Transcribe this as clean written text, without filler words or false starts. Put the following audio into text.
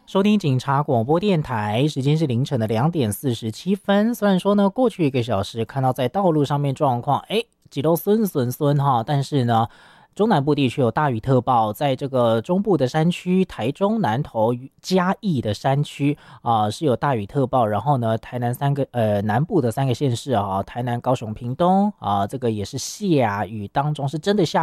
收听警察广播电台，时间是凌晨的2点47分。虽然说呢，过去1个小时看到在道路上面状况，几都顺哈，但是呢，中南部地区有大雨特报，在这个中部的山区，台中、南投、嘉义的山区是有大雨特报。然后呢，台南南部的3个县市台南、高雄、屏东这个也是下雨当中，是真的下